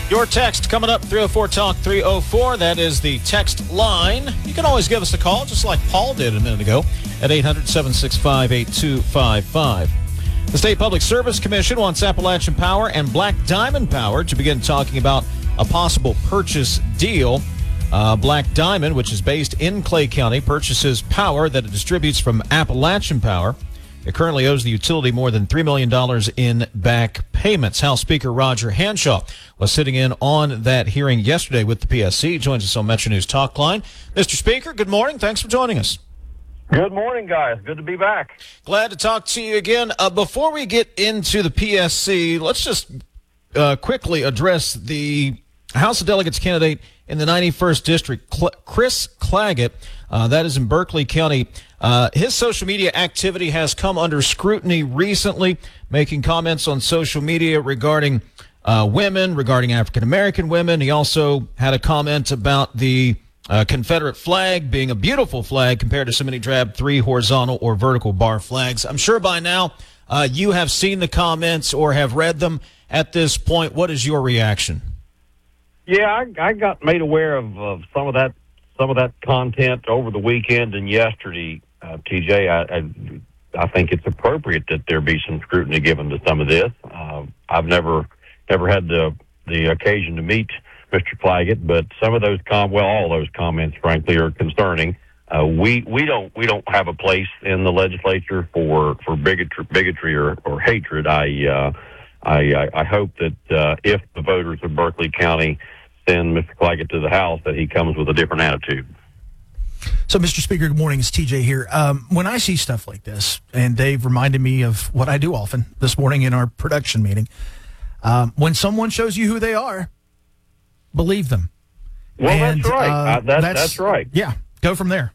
Your text coming up, 304 Talk 304. That is the text line. You can always give us a call, just like Paul did a minute ago, at 800-765-8255. The State Public Service Commission wants Appalachian Power and Black Diamond Power to begin talking about a possible purchase deal. Black Diamond, which is based in Clay County, purchases power that it distributes from Appalachian Power. It currently owes the utility more than $3 million in back payments. House Speaker Roger Hanshaw was sitting in on that hearing yesterday with the PSC. He joins us on Metro News Talk Line. Mr. Speaker, good morning. Thanks for joining us. Good morning, guys. Good to be back. Glad to talk to you again. Before we get into the PSC, let's just quickly address the House of Delegates candidate in the 91st District, Chris Claggett. That is in Berkeley County. His social media activity has come under scrutiny recently, making comments on social media regarding women, regarding African-American women. He also had a comment about the Confederate flag being a beautiful flag compared to so many drab 3 horizontal or vertical bar flags. I'm sure by now you have seen the comments or have read them at this point. What is your reaction? Yeah, I got made aware of some of that content over the weekend and yesterday. TJ, I think it's appropriate that there be some scrutiny given to some of this. I've never had the occasion to meet Mr. Claggett, but some of those all those comments, frankly, are concerning. We don't have a place in the legislature for bigotry or hatred. I hope that if the voters of Berkeley County send Mr. Claggett to the House, that he comes with a different attitude. So, Mr. Speaker, good morning. It's TJ here. When I see stuff like this, and Dave reminded me of what I do often this morning in our production meeting, when someone shows you who they are, believe them. Well, and, that's right. That's right. Yeah, go from there.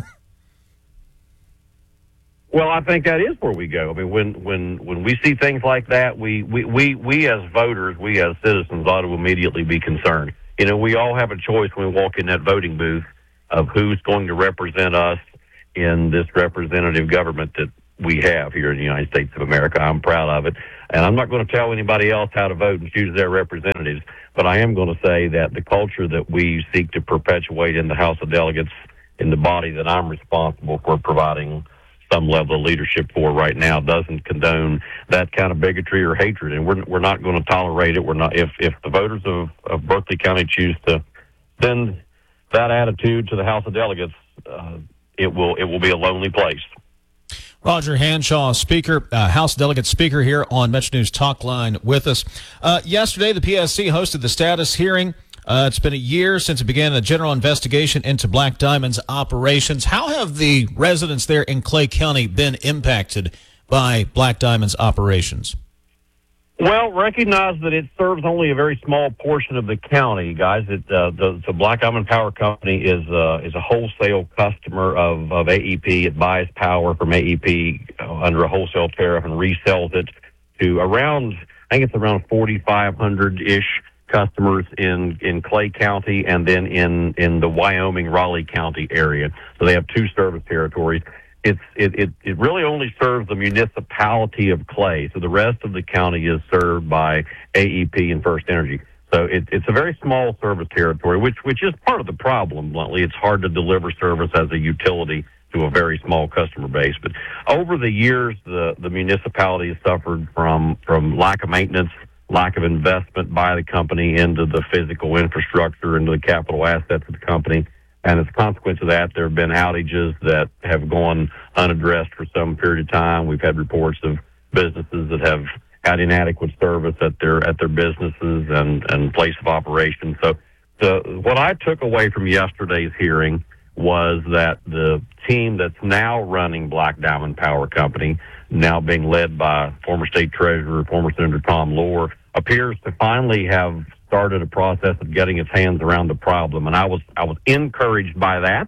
Well, I think that is where we go. I mean, when we see things like that, we as voters, we as citizens ought to immediately be concerned. You know, we all have a choice when we walk in that voting booth of who's going to represent us in this representative government that we have here in the United States of America. I'm proud of it. And I'm not going to tell anybody else how to vote and choose their representatives, but I am going to say that the culture that we seek to perpetuate in the House of Delegates, in the body that I'm responsible for providing some level of leadership for right now, doesn't condone that kind of bigotry or hatred, and we're not going to tolerate it. We're not. If the voters of Berkeley County choose to send that attitude to the House of Delegates, it will be a lonely place. Roger Hanshaw, Speaker, House Delegate Speaker here on Metro News Talk Line with us. Yesterday, the PSC hosted the status hearing. It's been a year since it began a general investigation into Black Diamond's operations. How have the residents there in Clay County been impacted by Black Diamond's operations? Well, recognize that it serves only a very small portion of the county, guys. The Black Diamond Power Company is a wholesale customer of AEP. It buys power from AEP under a wholesale tariff and resells it to around 4,500-ish customers in Clay County and then in the Wyoming Raleigh County area. So they have 2 service territories. It really only serves the municipality of Clay, so the rest of the county is served by AEP and First Energy. So it's a very small service territory, which is part of the problem, bluntly. It's hard to deliver service as a utility to a very small customer base. But over the years, the municipality has suffered from lack of maintenance, lack of investment by the company into the physical infrastructure, into the capital assets of the company. And as a consequence of that, there have been outages that have gone unaddressed for some period of time. We've had reports of businesses that have had inadequate service at their businesses and place of operation. So what I took away from yesterday's hearing was that the team that's now running Black Diamond Power Company, now being led by former state treasurer, former Senator Tom Lohr, appears to finally have started a process of getting its hands around the problem, and I was encouraged by that.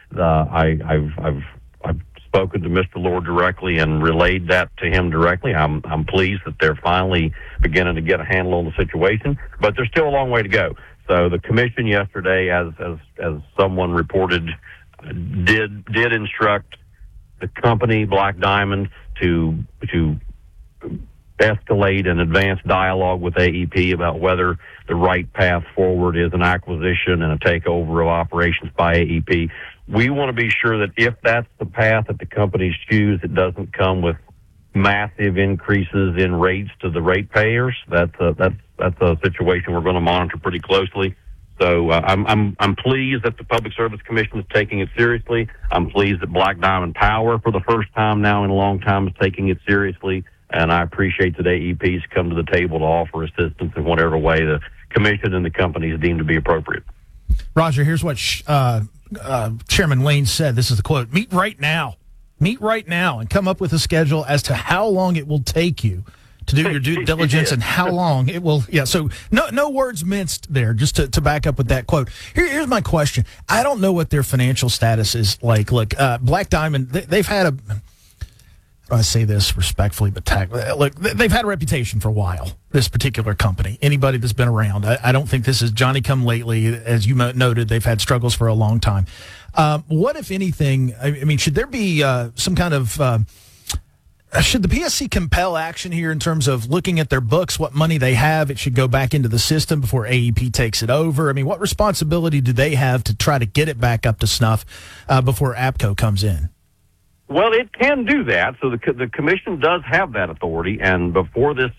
I've spoken to Mr. Lohr directly and relayed that to him directly. I'm pleased that they're finally beginning to get a handle on the situation, but there's still a long way to go. So the commission yesterday, as someone reported, did instruct the company Black Diamond to escalate an advanced dialogue with AEP about whether the right path forward is an acquisition and a takeover of operations by AEP. We want to be sure that if that's the path that the companies choose, it doesn't come with massive increases in rates to the ratepayers. That's a situation we're going to monitor pretty closely. So I'm pleased that the Public Service Commission is taking it seriously. I'm pleased that Black Diamond Power, for the first time now in a long time, is taking it seriously. And I appreciate that AEP's come to the table to offer assistance in whatever way the commission and the companies deem to be appropriate. Roger, here's what Chairman Lane said. This is the quote: Meet right now and come up with a schedule as to how long it will take you to do your due diligence and how long it will. Yeah, so no words minced there, just to back up with that quote. Here's my question. I don't know what their financial status is like. Look, Black Diamond, they've had a, I say this respectfully, but look, they've had a reputation for a while, this particular company. Anybody that's been around, I don't think this is Johnny come lately. As you noted, they've had struggles for a long time. What, if anything, I mean, should there be some kind of, should the PSC compel action here in terms of looking at their books, what money they have? It should go back into the system before AEP takes it over. I mean, what responsibility do they have to try to get it back up to snuff before APCO comes in? Well, it can do that. So the commission does have that authority, and before this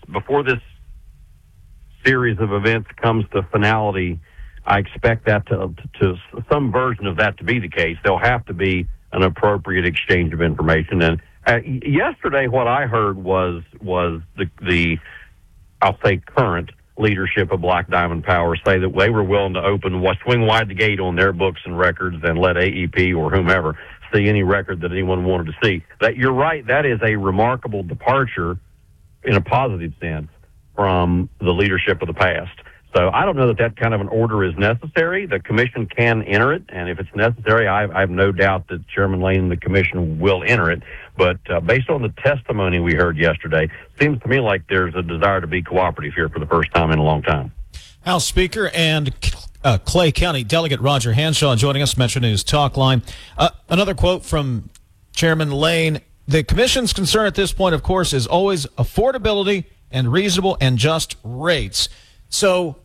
series of events comes to finality, I expect that to some version of that to be the case. There'll have to be an appropriate exchange of information. And yesterday, what I heard was the I'll say current leadership of Black Diamond Power say that they were willing to swing wide the gate on their books and records and let AEP or whomever see any record that anyone wanted to see. That you're right, that is a remarkable departure in a positive sense from the leadership of the past. So I don't know that kind of an order is necessary. The commission can enter it, and if it's necessary, I have no doubt that Chairman Lane and the commission will enter it. But based on the testimony we heard yesterday, seems to me like there's a desire to be cooperative here for the first time in a long time. House Speaker and Clay County Delegate Roger Hanshaw joining us, Metro News Talk Line. Another quote from Chairman Lane: the commission's concern at this point, of course, is always affordability and reasonable and just rates. So